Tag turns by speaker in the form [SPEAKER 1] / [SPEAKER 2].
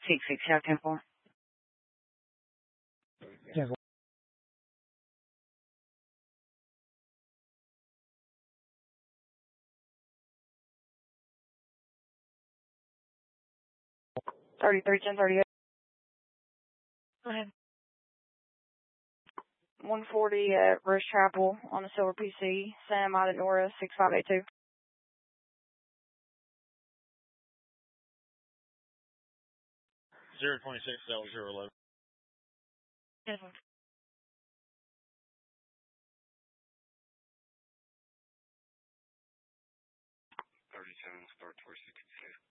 [SPEAKER 1] 6 South 10-4.
[SPEAKER 2] 10-4.
[SPEAKER 1] $33, 1038.
[SPEAKER 3] Go ahead.
[SPEAKER 1] 140 at Rose Chapel on the Silver PC. Sam out at Nora 6582.
[SPEAKER 4] 026, that was 011.
[SPEAKER 3] 10-4.